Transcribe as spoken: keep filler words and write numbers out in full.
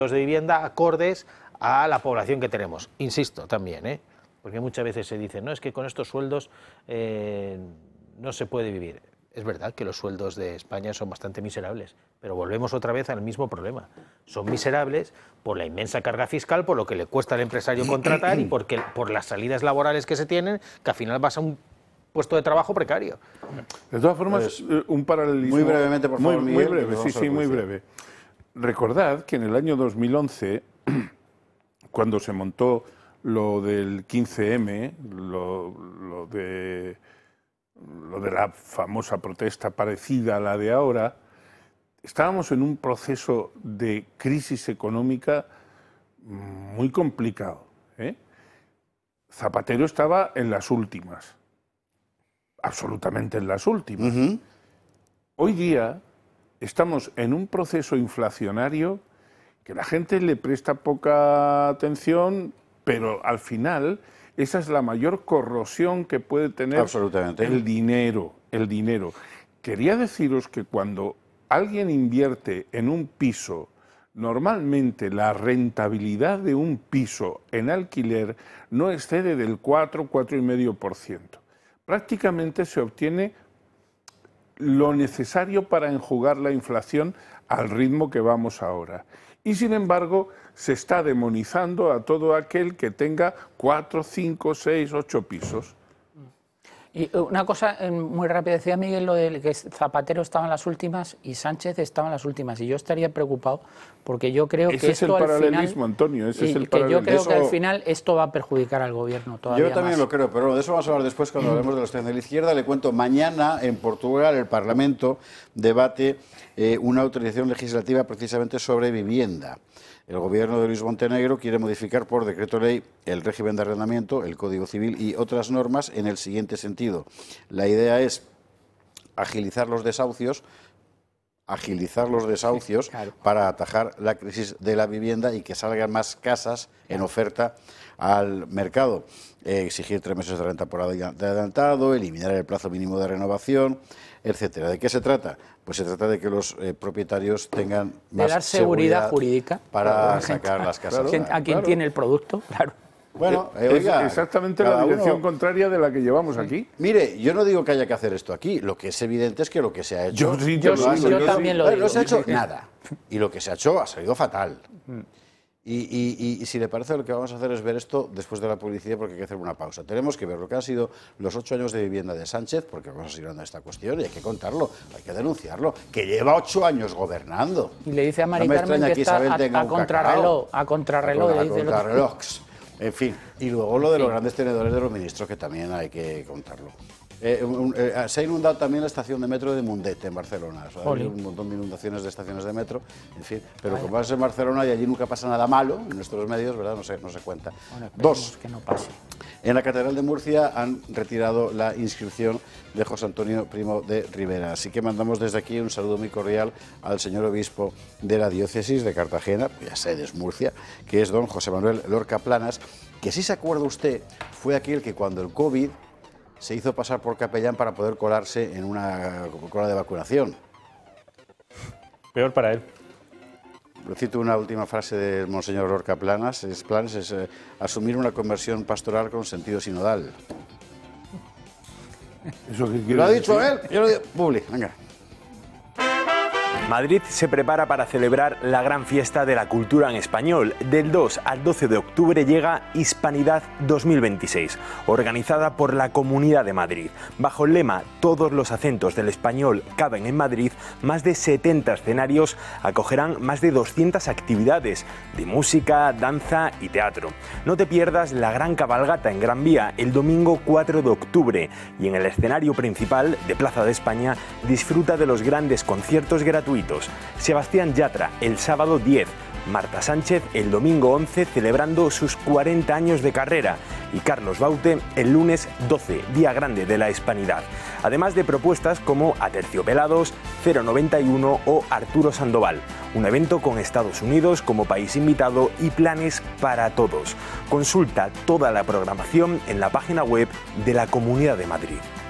de vivienda acordes a la población que tenemos. Insisto también, ¿eh? Porque muchas veces se dice, no, es que con estos sueldos eh, no se puede vivir. Es verdad que los sueldos de España son bastante miserables, pero volvemos otra vez al mismo problema. Son miserables por la inmensa carga fiscal, por lo que le cuesta al empresario contratar y porque, por las salidas laborales que se tienen, que al final vas a un puesto de trabajo precario. De todas formas, pues, un paralelismo... Muy brevemente, por favor, Muy, Miguel, muy breve, sí, sí, muy breve. Recordad que en el año dos mil once, cuando se montó lo del quince eme, lo, lo, de, lo de la famosa protesta parecida a la de ahora, estábamos en un proceso de crisis económica muy complicado, ¿eh? Zapatero estaba en las últimas, absolutamente en las últimas. Uh-huh. Hoy día estamos en un proceso inflacionario que la gente le presta poca atención, pero al final esa es la mayor corrosión que puede tener absolutamente el dinero, el dinero. Quería deciros que cuando alguien invierte en un piso, normalmente la rentabilidad de un piso en alquiler no excede del cuatro, cuatro coma cinco por ciento. Prácticamente se obtiene lo necesario para enjugar la inflación al ritmo que vamos ahora. Y sin embargo, se está demonizando a todo aquel que tenga cuatro, cinco, seis, ocho pisos. Y una cosa muy rápida, decía Miguel lo de que Zapatero estaba en las últimas y Sánchez estaba en las últimas, y yo estaría preocupado porque yo creo ese que es esto el al paralelismo, final, Antonio, ese es el que paralelismo. yo creo eso, que al final esto va a perjudicar al gobierno todavía Yo también más. lo creo, pero de eso vamos a hablar después cuando hablemos de los extremos de la izquierda. Le cuento, mañana en Portugal el Parlamento debate eh, una autorización legislativa precisamente sobre vivienda. El gobierno de Luis Montenegro quiere modificar por decreto ley el régimen de arrendamiento, el Código Civil y otras normas en el siguiente sentido. La idea es agilizar los desahucios, agilizar los desahucios sí, claro. para atajar la crisis de la vivienda y que salgan más casas en oferta al mercado. Eh, exigir tres meses de renta por adelantado, eliminar el plazo mínimo de renovación, etcétera. ¿De qué se trata? Pues se trata de que los eh, propietarios tengan más de dar seguridad, seguridad jurídica para sacar las casas. Claro, a quien claro. tiene el producto, claro. Bueno, eh, oiga, es exactamente la dirección uno... contraria de la que llevamos aquí. Mire, yo no digo que haya que hacer esto aquí. Lo que es evidente es que lo que se ha hecho... Yo, sí, yo, yo, sí, yo, yo también lo digo. No se ha hecho nada. Y lo que se ha hecho ha salido fatal. Y, y, y, y si le parece, lo que vamos a hacer es ver esto después de la publicidad, porque hay que hacer una pausa. Tenemos que ver lo que han sido los ocho años de vivienda de Sánchez, porque vamos a seguir hablando de esta cuestión y hay que contarlo, hay que denunciarlo, que lleva ocho años gobernando. Y le dice a Mari no Carmen que, que está a, a contrarreloj, a contrarreloj. A, a contrarreloj. En fin, y luego lo de los grandes tenedores de los ministros, que también hay que contarlo. Eh, un, eh, se ha inundado también la estación de metro de Mundet en Barcelona. O sea, hay un montón de inundaciones de estaciones de metro, en fin. Pero Ay. como es en Barcelona y allí nunca pasa nada malo, en nuestros medios, ¿verdad? No se, no se cuenta. Bueno, Dos. Que no pase. En la Catedral de Murcia han retirado la inscripción de José Antonio Primo de Rivera. Así que mandamos desde aquí un saludo muy cordial al señor obispo de la diócesis de Cartagena, cuya sede es Murcia, que es don José Manuel Lorca Planas, que si se acuerda usted, fue aquel que cuando el COVID se hizo pasar por capellán para poder colarse en una cola de vacunación. Peor para él. Le cito una última frase del monseñor Lorca Planas, es, Planas, es eh, asumir una conversión pastoral con sentido sinodal. ¿Eso qué ¿Lo ha dicho decir? él? Yo lo digo. Publi, venga. Madrid se prepara para celebrar la gran fiesta de la cultura en español. Del dos al doce de octubre llega Hispanidad dos mil veintiséis, organizada por la Comunidad de Madrid. Bajo el lema Todos los acentos del español caben en Madrid, más de setenta escenarios acogerán más de doscientas actividades de música, danza y teatro. No te pierdas la gran cabalgata en Gran Vía el domingo cuatro de octubre y en el escenario principal de Plaza de España disfruta de los grandes conciertos gratuitos. Sebastián Yatra el sábado diez, Marta Sánchez el domingo once celebrando sus cuarenta años de carrera y Carlos Baute el lunes doce, día grande de la Hispanidad. Además de propuestas como Aterciopelados, cero noventa y uno o Arturo Sandoval. Un evento con Estados Unidos como país invitado y planes para todos. Consulta toda la programación en la página web de la Comunidad de Madrid.